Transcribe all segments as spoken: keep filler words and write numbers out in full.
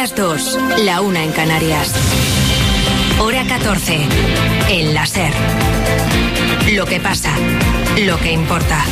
las dos, la una en Canarias. Hora catorce, en la SER. Lo que pasa, lo que importa.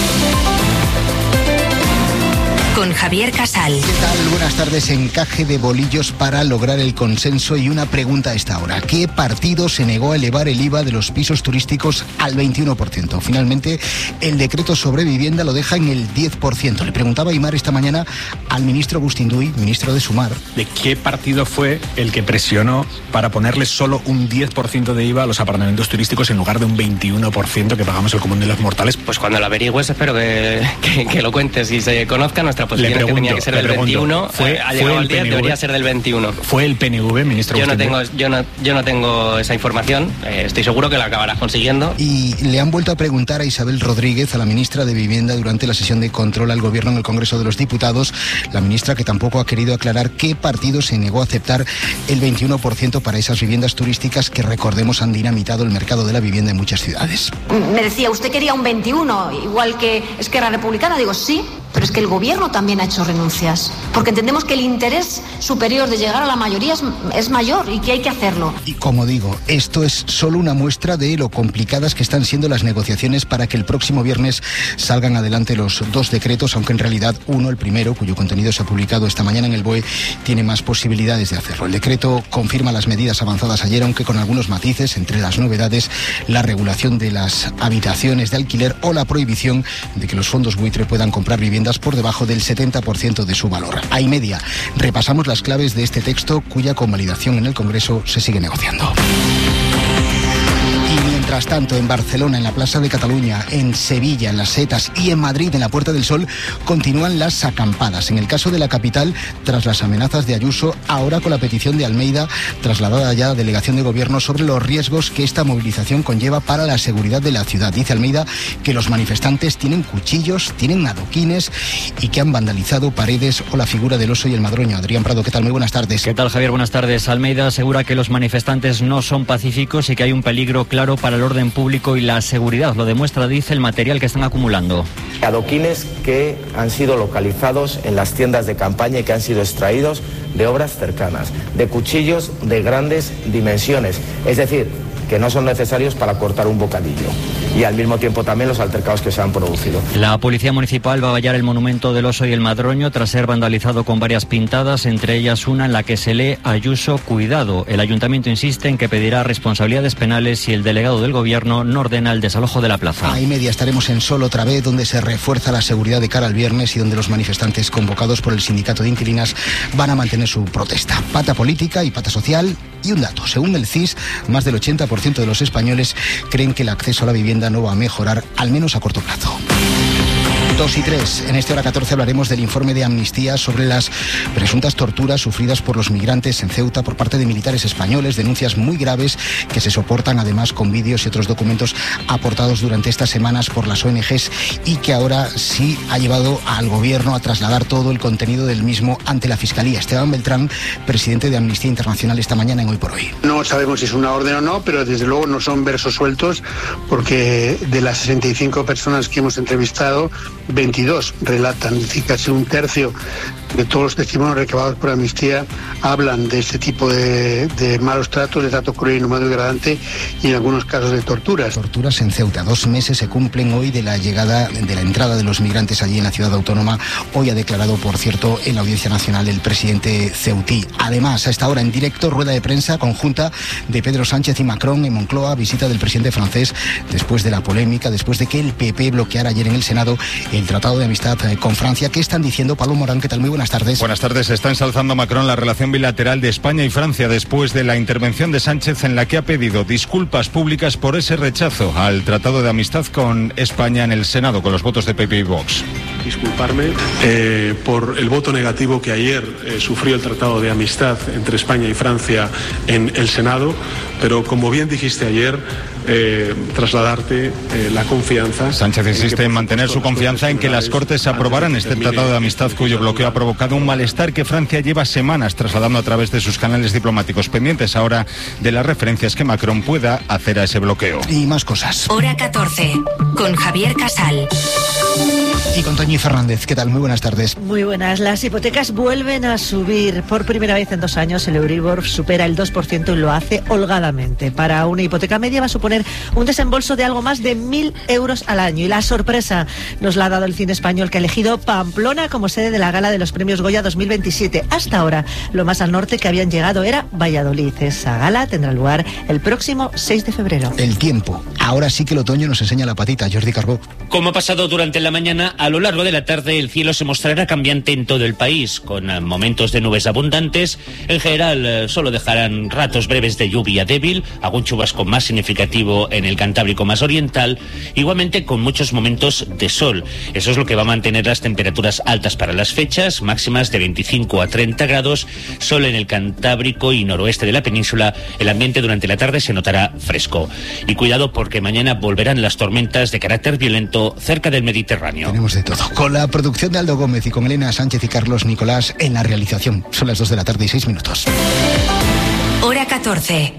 Con Javier Casal. ¿Qué tal? Buenas tardes. Encaje de bolillos para lograr el consenso y una pregunta a esta hora. ¿Qué partido se negó a elevar el I V A de los pisos turísticos al veintiuno por ciento? Finalmente, el decreto sobre vivienda lo deja en el diez por ciento. Le preguntaba Aimar esta mañana al ministro Agustín Duy, ministro de Sumar. ¿De qué partido fue el que presionó para ponerle solo un diez por ciento de I V A a los apartamentos turísticos en lugar de un veintiuno por ciento que pagamos el común de los mortales? Pues cuando lo averigües espero que, que, que lo cuentes y se conozca nuestra posición. Le pregunto, que tenía que ser del pregunto, veintiuno, fue, eh, ha fue llegado el al diez, P N V, debería ser del veintiuno. ¿Fue el P N V, ministro? Yo no tengo, yo no, yo no tengo esa información, eh, estoy seguro que la acabarás consiguiendo. Y le han vuelto a preguntar a Isabel Rodríguez, a la ministra de Vivienda, durante la sesión de control al gobierno en el Congreso de los Diputados, la ministra que tampoco ha querido aclarar qué partido se negó a aceptar el veintiuno por ciento para esas viviendas turísticas que, recordemos, han dinamitado el mercado de la vivienda en muchas ciudades. Me decía, usted quería un veintiuno, igual que Esquerra Republicana. Digo, sí, pero es que el gobierno también ha hecho renuncias, porque entendemos que el interés superior de llegar a la mayoría es, es mayor y que hay que hacerlo. Y como digo, esto es solo una muestra de lo complicadas que están siendo las negociaciones para que el próximo viernes salgan adelante los dos decretos, aunque en realidad uno, el primero, cuyo contenido se ha publicado esta mañana en el B O E, tiene más posibilidades de hacerlo. El decreto confirma las medidas avanzadas ayer, aunque con algunos matices, entre las novedades, la regulación de las habitaciones de alquiler o la prohibición de que los fondos buitre puedan comprar viviendas por debajo del setenta por ciento de su valor. A y media repasamos las claves de este texto cuya convalidación en el Congreso se sigue negociando. Mientras tanto, en Barcelona, en la Plaza de Cataluña, en Sevilla, en Las Setas y en Madrid, en la Puerta del Sol, continúan las acampadas. En el caso de la capital, tras las amenazas de Ayuso, ahora con la petición de Almeida, trasladada ya a la delegación de gobierno, sobre los riesgos que esta movilización conlleva para la seguridad de la ciudad. Dice Almeida que los manifestantes tienen cuchillos, tienen adoquines y que han vandalizado paredes o la figura del oso y el madroño. Adrián Prado, ¿qué tal? Muy buenas tardes. ¿Qué tal, Javier? Buenas tardes. Almeida asegura que los manifestantes no son pacíficos y que hay un peligro claro para el orden público y la seguridad. Lo demuestra, dice, el material que están acumulando. Adoquines que han sido localizados en las tiendas de campaña y que han sido extraídos de obras cercanas, de cuchillos de grandes dimensiones, es decir, que no son necesarios para cortar un bocadillo. Y al mismo tiempo también los altercados que se han producido. La Policía Municipal va a vallar el monumento del oso y el madroño tras ser vandalizado con varias pintadas, entre ellas una en la que se lee Ayuso, cuidado. El Ayuntamiento insiste en que pedirá responsabilidades penales si el delegado del Gobierno no ordena el desalojo de la plaza. A y media estaremos en Sol otra vez, donde se refuerza la seguridad de cara al viernes y donde los manifestantes convocados por el sindicato de inquilinas van a mantener su protesta. Pata política y pata social. Y un dato, según el C I S, más del ochenta por ciento de los españoles creen que el acceso a la vivienda no va a mejorar, al menos a corto plazo. dos y tres. En este Hora catorce hablaremos del informe de Amnistía sobre las presuntas torturas sufridas por los migrantes en Ceuta por parte de militares españoles, denuncias muy graves que se soportan además con vídeos y otros documentos aportados durante estas semanas por las O N Ges y que ahora sí ha llevado al gobierno a trasladar todo el contenido del mismo ante la Fiscalía. Esteban Beltrán, presidente de Amnistía Internacional, esta mañana en Hoy por Hoy. No sabemos si es una orden o no, pero desde luego no son versos sueltos, porque de las sesenta y cinco personas que hemos entrevistado, veintidós relatan, es decir, casi un tercio de todos los testimonios recabados por Amnistía hablan de este tipo de, de malos tratos, de trato cruel, inhumano y degradante, y en algunos casos de torturas. Torturas en Ceuta. Dos meses se cumplen hoy de la llegada, de la entrada de los migrantes allí en la ciudad autónoma. Hoy ha declarado, por cierto, en la Audiencia Nacional el presidente ceutí. Además, a esta hora en directo, rueda de prensa conjunta de Pedro Sánchez y Macron en Moncloa, visita del presidente francés después de la polémica, después de que el P P bloqueara ayer en el Senado el Tratado de Amistad con Francia. ¿Qué están diciendo? Pablo Morán, ¿qué tal? Muy buenas tardes. Buenas tardes. Está ensalzando Macron la relación bilateral de España y Francia después de la intervención de Sánchez, en la que ha pedido disculpas públicas por ese rechazo al Tratado de Amistad con España en el Senado, con los votos de P P y Vox. Disculparme eh, por el voto negativo que ayer eh, sufrió el Tratado de Amistad entre España y Francia en el Senado, pero como bien dijiste ayer, eh, trasladarte eh, la confianza. Sánchez insiste en, en mantener su confianza en que las Cortes aprobarán este Tratado de Amistad, cuyo bloqueo ha provocado un malestar que Francia lleva semanas trasladando a través de sus canales diplomáticos, pendientes ahora de las referencias que Macron pueda hacer a ese bloqueo. Y más cosas. Hora catorce, con Javier Casal. Y con Toñi Fernández, ¿qué tal? Muy buenas tardes. Muy buenas. Las hipotecas vuelven a subir. Por primera vez en dos años el Euribor supera el dos por ciento y lo hace holgadamente. Para una hipoteca media va a suponer un desembolso de algo más de mil euros al año. Y la sorpresa nos la ha dado el cine español, que ha elegido Pamplona como sede de la gala de los premios Goya dos mil veintisiete. Hasta ahora, lo más al norte que habían llegado era Valladolid. Esa gala tendrá lugar el próximo seis de febrero. El tiempo. Ahora sí que el otoño nos enseña la patita. Jordi Carbó. Como ha pasado durante la mañana, a lo largo de la tarde el cielo se mostrará cambiante en todo el país, con momentos de nubes abundantes. En general, solo dejarán ratos breves de lluvia débil, algún chubasco más significativo en el Cantábrico más oriental, igualmente con muchos momentos de sol. Eso es lo que va a mantener las temperaturas altas para las fechas, máximas de veinticinco a treinta grados, sol en el Cantábrico y noroeste de la península. El ambiente durante la tarde se notará fresco. Y cuidado, porque mañana volverán las tormentas de carácter violento cerca del Mediterráneo. Tenemos de todo. Con la producción de Aldo Gómez y con Elena Sánchez y Carlos Nicolás en la realización. Son las dos de la tarde y seis minutos. Hora catorce.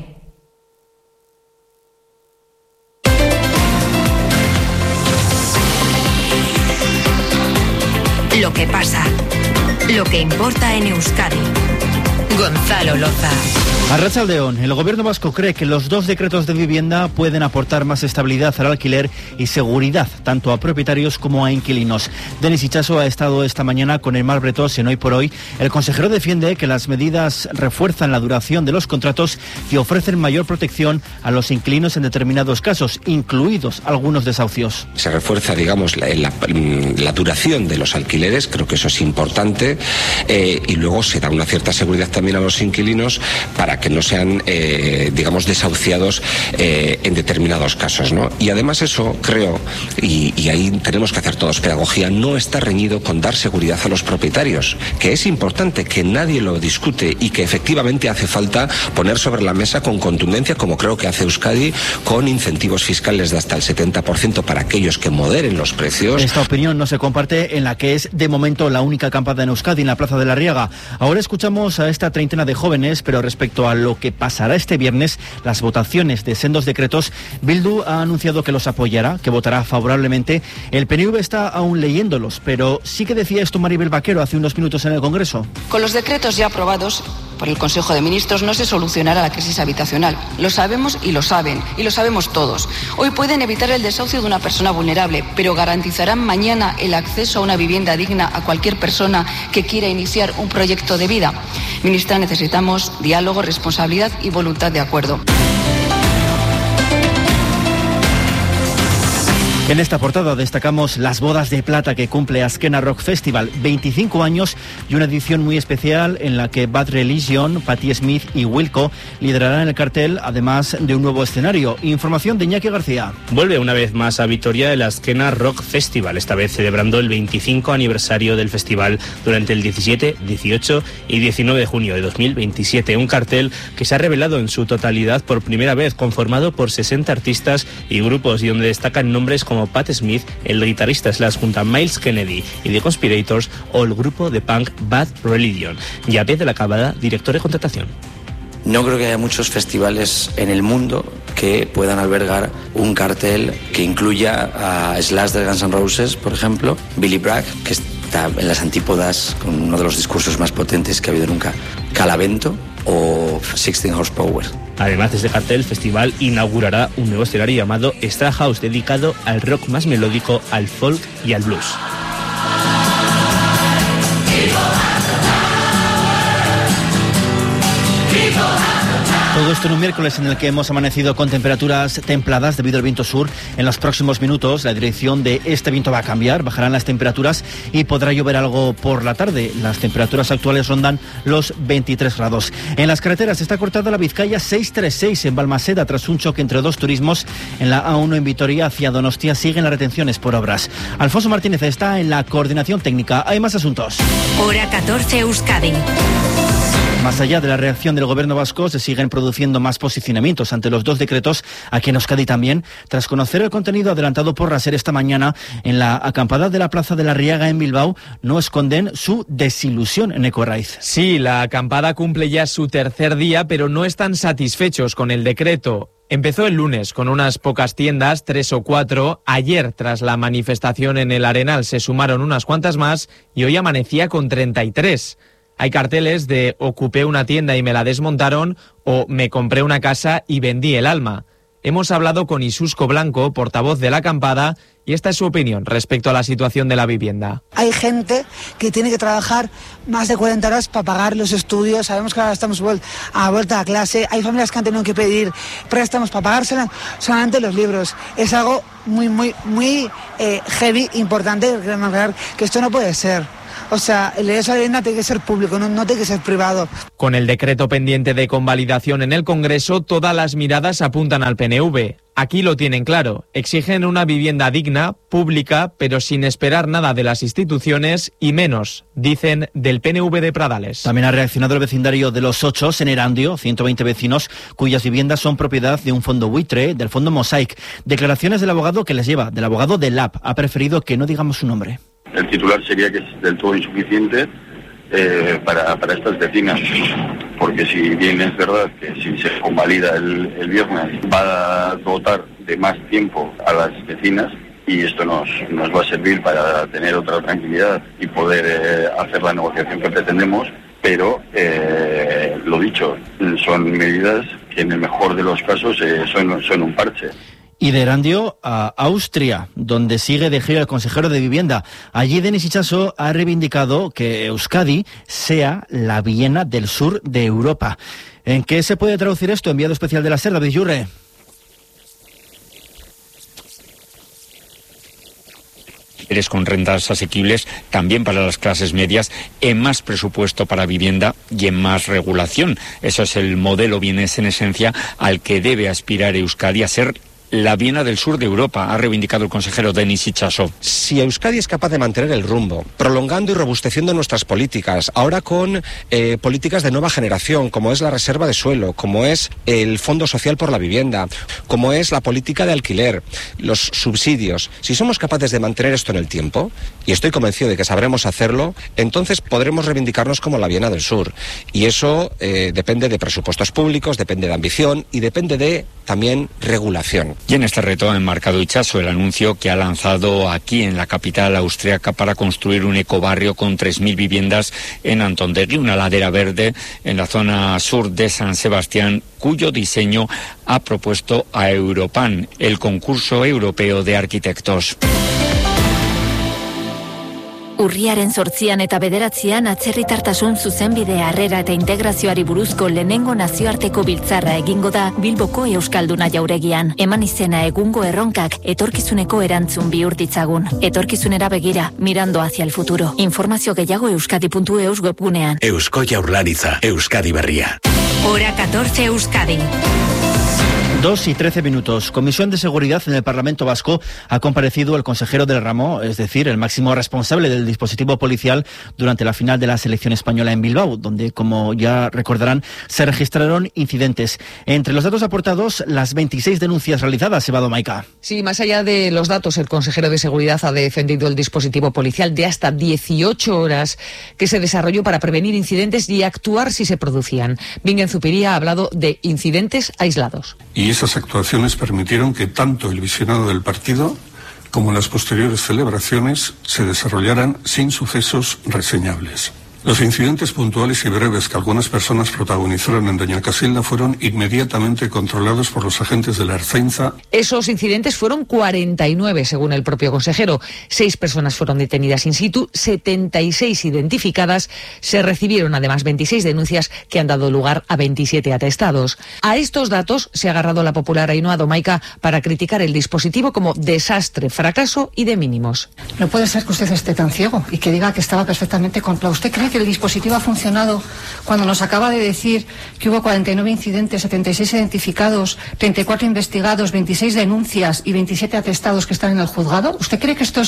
Lo que pasa. Lo que importa en Euskadi. Gonzalo Loza. Arratsaldeon, el gobierno vasco cree que los dos decretos de vivienda pueden aportar más estabilidad al alquiler y seguridad, tanto a propietarios como a inquilinos. Denis Itxaso ha estado esta mañana con el Mar Bretos en Hoy por Hoy. El consejero defiende que las medidas refuerzan la duración de los contratos y ofrecen mayor protección a los inquilinos en determinados casos, incluidos algunos desahucios. Se refuerza, digamos, la, la, la duración de los alquileres, creo que eso es importante, eh, y luego se da una cierta seguridad también a los inquilinos para que no sean, eh, digamos, desahuciados eh, en determinados casos, ¿no? Y además eso, creo, y, y ahí tenemos que hacer todos pedagogía, no está reñido con dar seguridad a los propietarios, que es importante, que nadie lo discute y que efectivamente hace falta poner sobre la mesa con contundencia, como creo que hace Euskadi, con incentivos fiscales de hasta el setenta por ciento para aquellos que moderen los precios. Esta opinión no se comparte en la que es, de momento, la única acampada en Euskadi, en la Plaza de la Riaga. Ahora escuchamos a esta treintena de jóvenes, pero respecto a lo que pasará este viernes, las votaciones de sendos decretos, Bildu ha anunciado que los apoyará, que votará favorablemente. El P N V está aún leyéndolos, pero sí que decía esto Maribel Vaquero hace unos minutos en el Congreso. Con los decretos ya aprobados por el Consejo de Ministros no se solucionará la crisis habitacional. Lo sabemos y lo saben, y lo sabemos todos. Hoy pueden evitar el desahucio de una persona vulnerable, pero garantizarán mañana el acceso a una vivienda digna a cualquier persona que quiera iniciar un proyecto de vida. Ministra, necesitamos diálogo, responsabilidad y voluntad de acuerdo. En esta portada destacamos las bodas de plata que cumple Azkena Rock Festival, veinticinco años y una edición muy especial en la que Bad Religion, Patti Smith y Wilco liderarán el cartel, además de un nuevo escenario. Información de Iñaki García. Vuelve una vez más a Vitoria el Azkena Rock Festival, esta vez celebrando el veinticinco aniversario del festival durante el diecisiete, dieciocho y diecinueve de junio de dos mil veintisiete. Un cartel que se ha revelado en su totalidad por primera vez, conformado por sesenta artistas y grupos, y donde destacan nombres como como Pat Smith, el guitarrista slash junto a Miles Kennedy y The Conspirators, o el grupo de punk Bad Religion. Y a pie de la Cabada, director de contratación. No creo que haya muchos festivales en el mundo que puedan albergar un cartel que incluya a Slash de Guns N' Roses, por ejemplo, Billy Bragg, que está en las antípodas con uno de los discursos más potentes que ha habido nunca, Calavento o Sixteen Horsepower. Además de este cartel, el festival inaugurará un nuevo escenario llamado Stra House, dedicado al rock más melódico, al folk y al blues. Todo esto en un miércoles en el que hemos amanecido con temperaturas templadas debido al viento sur. En los próximos minutos la dirección de este viento va a cambiar, bajarán las temperaturas y podrá llover algo por la tarde. Las temperaturas actuales rondan los veintitrés grados. En las carreteras está cortada la Vizcaya seiscientos treinta y seis en Balmaseda tras un choque entre dos turismos. En la A uno en Vitoria hacia Donostia siguen las retenciones por obras. Alfonso Martínez está en la coordinación técnica. Hay más asuntos. Hora catorce Euskadi. Más allá de la reacción del gobierno vasco, se siguen produciendo más posicionamientos ante los dos decretos, aquí en Euskadi también, tras conocer el contenido adelantado por la SER esta mañana en la acampada de la Plaza de la Riaga en Bilbao. No esconden su desilusión en Sí, la acampada cumple ya su tercer día, pero no están satisfechos con el decreto. Empezó el lunes con unas pocas tiendas, tres o cuatro. Ayer, tras la manifestación en el Arenal, se sumaron unas cuantas más y hoy amanecía con treinta y tres. Hay carteles de ocupé una tienda y me la desmontaron o me compré una casa y vendí el alma. Hemos hablado con Isusco Blanco, portavoz de la acampada, y esta es su opinión respecto a la situación de la vivienda. Hay gente que tiene que trabajar más de cuarenta horas para pagar los estudios. Sabemos que ahora estamos a vuelta a clase. Hay familias que han tenido que pedir préstamos para pagar solamente los libros. Es algo muy, muy, muy eh, heavy, importante remarcar que esto no puede ser. O sea, el derecho a la vivienda tiene que ser público, no, no tiene que ser privado. Con el decreto pendiente de convalidación en el Congreso, todas las miradas apuntan al P N V. Aquí lo tienen claro. Exigen una vivienda digna, pública, pero sin esperar nada de las instituciones y menos, dicen, del P N V de Pradales. También ha reaccionado el vecindario de Los Ochos, en Erandio, ciento veinte vecinos cuyas viviendas son propiedad de un fondo buitre, del fondo Mosaic. Declaraciones del abogado que les lleva, del abogado del L A B. Ha preferido que no digamos su nombre. El titular sería que es del todo insuficiente eh, para, para estas vecinas, porque si bien es verdad que si se convalida el, el viernes va a dotar de más tiempo a las vecinas y esto nos, nos va a servir para tener otra tranquilidad y poder eh, hacer la negociación que pretendemos, pero eh, lo dicho, son medidas que en el mejor de los casos eh, son, son un parche. Y de Erandio a Austria, donde sigue de gira el consejero de Vivienda. Allí Denis Itxaso ha reivindicado que Euskadi sea la Viena del sur de Europa. ¿En qué se puede traducir esto? Enviado especial de la SER, David Yurre. Con rentas asequibles también para las clases medias, en más presupuesto para vivienda y en más regulación. Eso es el modelo vienes en esencia al que debe aspirar Euskadi a ser la Viena del sur de Europa, ha reivindicado el consejero Denis Itxaso. Si Euskadi es capaz de mantener el rumbo, prolongando y robusteciendo nuestras políticas, ahora con eh, políticas de nueva generación, como es la reserva de suelo, como es el Fondo Social por la Vivienda, como es la política de alquiler, los subsidios, si somos capaces de mantener esto en el tiempo, y estoy convencido de que sabremos hacerlo, entonces podremos reivindicarnos como la Viena del sur. Y eso eh, depende de presupuestos públicos, depende de ambición y depende de también regulación. Y en este reto ha enmarcado Itxaso el anuncio que ha lanzado aquí en la capital austriaca para construir un ecobarrio con tres mil viviendas en Antondegui, una ladera verde en la zona sur de San Sebastián, cuyo diseño ha propuesto a Europan, el concurso europeo de arquitectos. Urriaren zortzian eta bederatzian atzerritartasun zuzenbide harrera eta integrazioari buruzko lehenengo nazioarteko biltzarra egingo da Bilboko Euskalduna jauregian. Eman izena egungo erronkak etorkizuneko erantzun bihur ditzagun. Etorkizunera begira, mirando hacia el futuro. Informazio gehiago euskadi puntu eus webgunean. Eusko Jaurlaritza, Euskadi Berria. Hora catorce Euskadi. Dos y trece minutos. Comisión de Seguridad en el Parlamento Vasco ha comparecido el consejero del ramo, es decir, el máximo responsable del dispositivo policial durante la final de la selección española en Bilbao, donde, como ya recordarán, se registraron incidentes. Entre los datos aportados, las veintiséis denuncias realizadas, Eva Domaica. Sí, más allá de los datos, el consejero de Seguridad ha defendido el dispositivo policial de hasta dieciocho horas que se desarrolló para prevenir incidentes y actuar si se producían. Bingen Zupiria ha hablado de incidentes aislados. Y esas actuaciones permitieron que tanto el visionado del partido como las posteriores celebraciones se desarrollaran sin sucesos reseñables. Los incidentes puntuales y breves que algunas personas protagonizaron en Doña Casilda fueron inmediatamente controlados por los agentes de la Ertzaintza. Esos incidentes fueron cuarenta y nueve, según el propio consejero. Seis personas fueron detenidas in situ, setenta y seis identificadas. Se recibieron además veintiséis denuncias que han dado lugar a veintisiete atestados. A estos datos se ha agarrado la popular Ainhoa Domaica para criticar el dispositivo como desastre, fracaso y de mínimos. No puede ser que usted esté tan ciego y que diga que estaba perfectamente controlado. ¿Usted cree que el dispositivo ha funcionado cuando nos acaba de decir que hubo cuarenta y nueve incidentes, setenta y seis identificados, treinta y cuatro investigados, veintiséis denuncias y veintisiete atestados que están en el juzgado? ¿Usted cree que esto es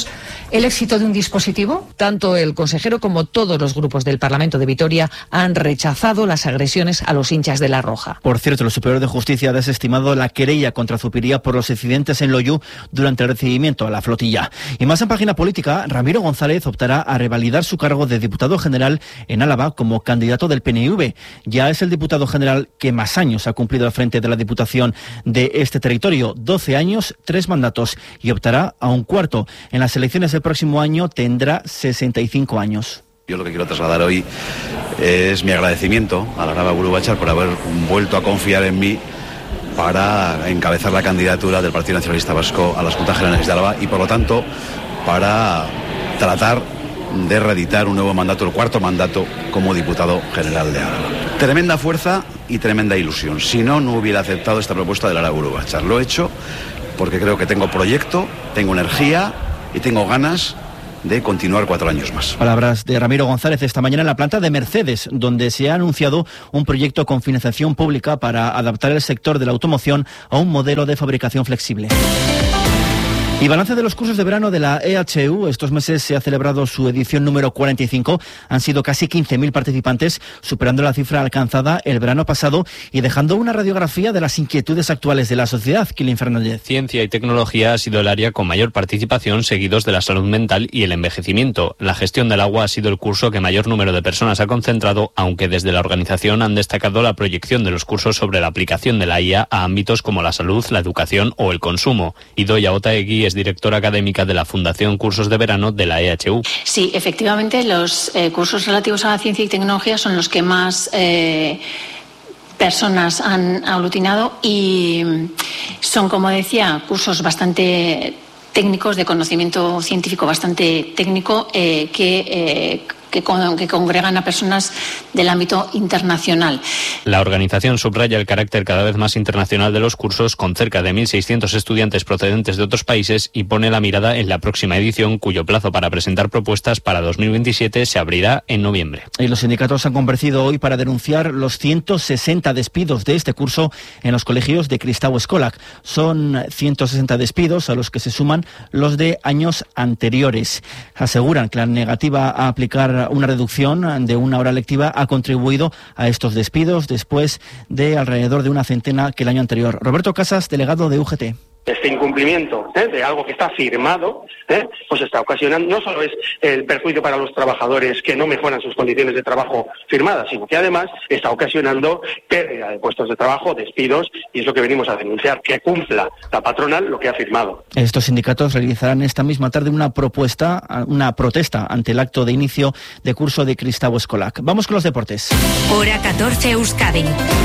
el éxito de un dispositivo? Tanto el consejero como todos los grupos del Parlamento de Vitoria han rechazado las agresiones a los hinchas de La Roja. Por cierto, el Superior de Justicia ha desestimado la querella contra Zupiría por los incidentes en Loiu durante el recibimiento a la flotilla. Y más en página política, Ramiro González optará a revalidar su cargo de diputado general en Álava como candidato del P N V. Ya es el diputado general que más años ha cumplido al frente de la Diputación de este territorio, doce años, tres mandatos, y optará a un cuarto. En las elecciones del próximo año tendrá sesenta y cinco años. Yo lo que quiero trasladar hoy es mi agradecimiento a la Araba Buru Batzar por haber vuelto a confiar en mí para encabezar la candidatura del Partido Nacionalista Vasco a las Juntas Generales de Álava y, por lo tanto, para tratar de reeditar un nuevo mandato, el cuarto mandato como diputado general de Álava. Tremenda fuerza y tremenda ilusión. Si no, no hubiera aceptado esta propuesta de Lara Buru Batzar. Lo he hecho porque creo que tengo proyecto, tengo energía y tengo ganas de continuar cuatro años más. Palabras de Ramiro González esta mañana en la planta de Mercedes, donde se ha anunciado un proyecto con financiación pública para adaptar el sector de la automoción a un modelo de fabricación flexible. Y balance de los cursos de verano de la E H U. Estos meses se ha celebrado su edición número cuarenta y cinco. Han sido casi quince mil participantes, superando la cifra alcanzada el verano pasado y dejando una radiografía de las inquietudes actuales de la sociedad. Quilín Fernández. Ciencia y tecnología ha sido el área con mayor participación, seguidos de la salud mental y el envejecimiento. La gestión del agua ha sido el curso que mayor número de personas ha concentrado, aunque desde la organización han destacado la proyección de los cursos sobre la aplicación de la I A a ámbitos como la salud, la educación o el consumo. Idoia Otaegui es directora académica de la Fundación Cursos de Verano de la E H U. Sí, efectivamente, los eh, cursos relativos a la ciencia y tecnología son los que más eh, personas han aglutinado y son, como decía, cursos bastante técnicos, de conocimiento científico bastante técnico, eh, que... Eh, Que, con, que congregan a personas del ámbito internacional. La organización subraya el carácter cada vez más internacional de los cursos, con cerca de mil seiscientos estudiantes procedentes de otros países, y pone la mirada en la próxima edición, cuyo plazo para presentar propuestas para dos mil veintisiete se abrirá en noviembre. Y los sindicatos han comparecido hoy para denunciar los ciento sesenta despidos de este curso en los colegios de Kristau Eskolak. Son ciento sesenta despidos a los que se suman los de años anteriores. Aseguran que la negativa a aplicar una reducción de una hora lectiva ha contribuido a estos despidos, después de alrededor de una centena que el año anterior. Roberto Casas, delegado de U G T. Este incumplimiento ¿eh? de algo que está firmado, ¿eh? pues está ocasionando, no solo es el perjuicio para los trabajadores que no mejoran sus condiciones de trabajo firmadas, sino que además está ocasionando pérdida de puestos de trabajo, despidos, y es lo que venimos a denunciar, que cumpla la patronal lo que ha firmado. Estos sindicatos realizarán esta misma tarde una propuesta, una protesta ante el acto de inicio de curso de Kristau Eskolak. Vamos con los deportes. Hora catorce Euskadi.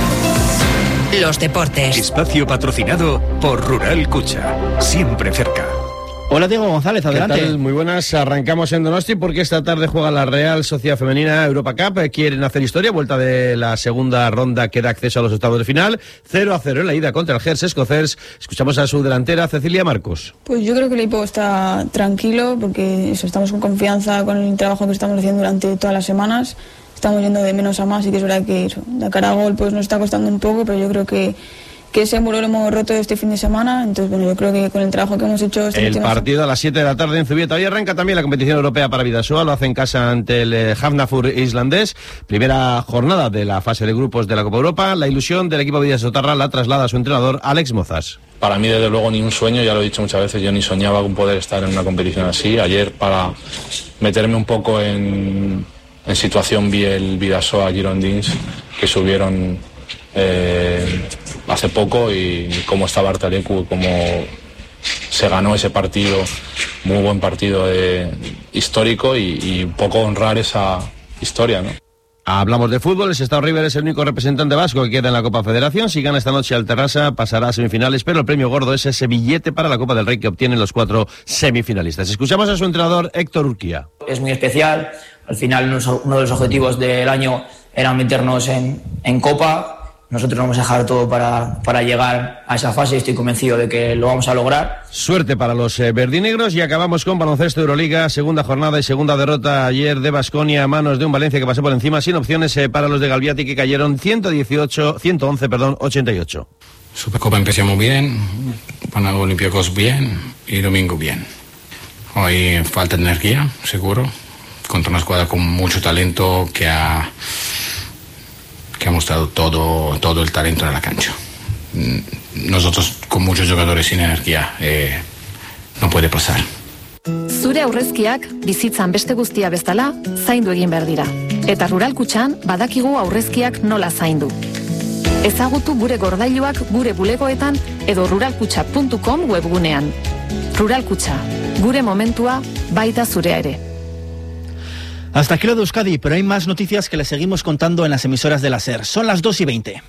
Los deportes. Espacio patrocinado por Rural Cucha. Siempre cerca. Hola Diego González, adelante. ¿Qué tal? Muy buenas, arrancamos en Donosti porque esta tarde juega la Real Sociedad Femenina Europa Cup, quieren hacer historia, vuelta de la segunda ronda que da acceso a los octavos de final, cero a cero en la ida contra el Gers escocés. Escuchamos a su delantera Cecilia Marcos. Pues yo creo que el equipo está tranquilo porque eso, estamos con confianza con el trabajo que estamos haciendo durante todas las semanas, estamos yendo de menos a más y que es verdad que eso, de cara a gol pues nos está costando un poco, pero yo creo que que ese muro lo hemos roto este fin de semana, entonces bueno, yo creo que con el trabajo que hemos hecho... Este el partido a las siete de la tarde en Zubieta. Hoy arranca también la competición europea para Bidasoa, lo hace en casa ante el eh, Hafnarfjord islandés, primera jornada de la fase de grupos de la Copa Europa. La ilusión del equipo Bidasotarra la traslada a su entrenador Alex Mozas. Para mí desde luego ni un sueño, ya lo he dicho muchas veces, yo ni soñaba con poder estar en una competición así. Ayer, para meterme un poco en, en situación, vi el Bidasoa Girondins que subieron Eh, hace poco, y cómo estaba Artalecu, cómo se ganó ese partido, muy buen partido de, histórico, y, y un poco honrar esa historia, ¿no? Hablamos de fútbol, el Sestao River es el único representante vasco que queda en la Copa Federación. Si gana esta noche al Terrassa pasará a semifinales, pero el premio gordo es ese billete para la Copa del Rey que obtienen los cuatro semifinalistas. Escuchamos a su entrenador Héctor Urquía. Es muy especial, al final uno de los objetivos del año era meternos en, en Copa. Nosotros vamos a dejar todo para, para llegar a esa fase y estoy convencido de que lo vamos a lograr. Suerte para los eh, verdinegros, y acabamos con baloncesto Euroliga, segunda jornada y segunda derrota ayer de Baskonia a manos de un Valencia que pasó por encima sin opciones eh, para los de Galviati, que cayeron ciento dieciocho, ciento once, perdón, ochenta y ocho. Supercopa empezamos bien, Olympiacos bien y domingo bien. Hoy falta de energía, seguro, contra una escuadra con mucho talento que ha, que ha mostrado todo, todo el talento en la cancha. Nosotros con muchos jugadores sin energía, eh, no puede pasar. Zure aurrezkiak bizitzan beste guztia bezala zaindu egin behar dira. Eta Rural Kutxan badakigu aurrezkiak nola zaindu. Ezagutu gure gordailuak gure bulegoetan edo ruralkutxa puntu com webgunean. Rural Kutxa, gure momentua baita zurea ere. Hasta aquí lo de Euskadi, pero hay más noticias que les seguimos contando en las emisoras de la SER. Son las dos y veinte.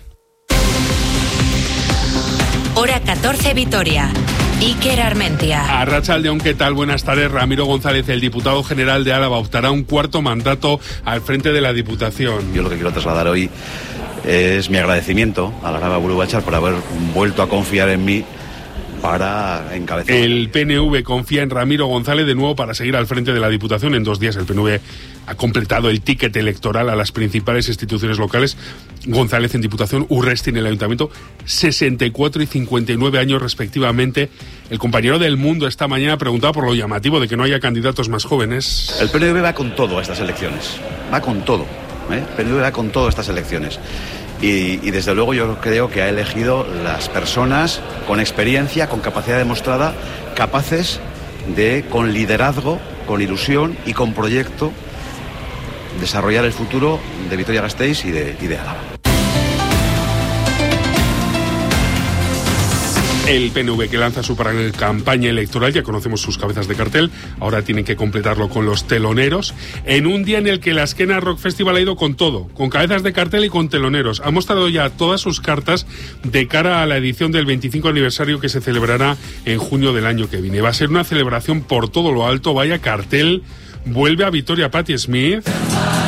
Hora catorce, Vitoria. Iker Armentia. Arratsaldeon, ¿qué tal? Buenas tardes. Ramiro González, el diputado general de Álava, optará un cuarto mandato al frente de la Diputación. Yo lo que quiero trasladar hoy es mi agradecimiento a la Araba Buru Batzar por haber vuelto a confiar en mí para encabezar. El P N V confía en Ramiro González de nuevo para seguir al frente de la Diputación. En dos días el P N V ha completado el ticket electoral a las principales instituciones locales. González en Diputación, Urresti en el Ayuntamiento, sesenta y cuatro y cincuenta y nueve años respectivamente. El compañero del Mundo esta mañana preguntaba por lo llamativo de que no haya candidatos más jóvenes. El P N V va con todo a estas elecciones, va con todo, ¿eh? El P N V va con todo a estas elecciones. Y, y desde luego yo creo que ha elegido las personas con experiencia, con capacidad demostrada, capaces de, con liderazgo, con ilusión y con proyecto, desarrollar el futuro de Vitoria-Gasteiz y de, y de Álava. El P N V que lanza su campaña electoral, ya conocemos sus cabezas de cartel, ahora tienen que completarlo con los teloneros, en un día en el que la Esquena Rock Festival ha ido con todo, con cabezas de cartel y con teloneros. Ha mostrado ya todas sus cartas de cara a la edición del veinticinco aniversario que se celebrará en junio del año que viene. Va a ser una celebración por todo lo alto, vaya cartel, vuelve a Vitoria Patti Smith.